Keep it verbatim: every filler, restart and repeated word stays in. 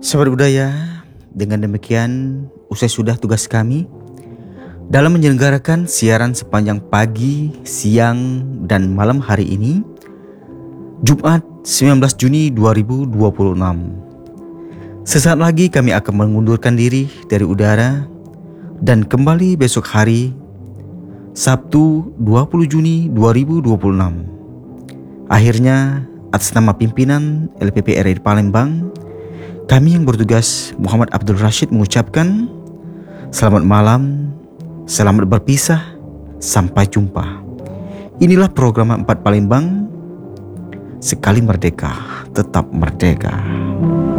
Sahabat budaya, dengan demikian usai sudah tugas kami dalam menyelenggarakan siaran sepanjang pagi, siang, dan malam hari ini, Jumat sembilan belas Juni dua ribu dua puluh enam. Sesaat lagi kami akan mengundurkan diri dari udara dan kembali besok hari, Sabtu dua puluh Juni dua ribu dua puluh enam. Akhirnya, atas nama pimpinan L P P R I Palembang, kami yang bertugas Muhammad Abdul Rashid mengucapkan selamat malam, selamat berpisah, sampai jumpa. Inilah program empat Palembang, sekali merdeka, tetap merdeka.